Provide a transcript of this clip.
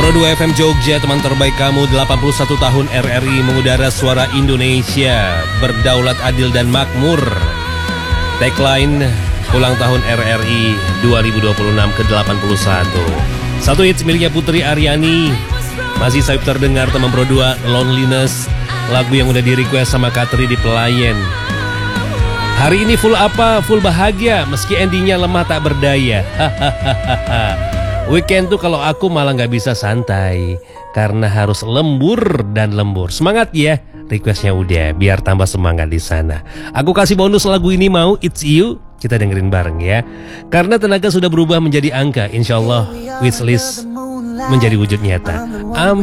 Pro 2 FM Jogja, teman terbaik kamu. 81 tahun RRI mengudara suara Indonesia, berdaulat, adil dan makmur. Tagline ulang tahun RRI 2026 ke-81. Satu hits miliknya Putri Aryani. Masih sayup terdengar teman Pro 2, Loneliness. Lagu yang udah di request sama Katri di Pelayan. Hari ini full apa? Full bahagia, meski endingnya lemah tak berdaya. Weekend tuh kalau aku malah gak bisa santai, karena harus lembur dan lembur. Semangat ya, requestnya udah, biar tambah semangat di sana. Aku kasih bonus lagu ini, mau It's You. Kita dengerin bareng ya. Karena tenaga sudah berubah menjadi angka, insya Allah wishlist menjadi wujud nyata. Amin.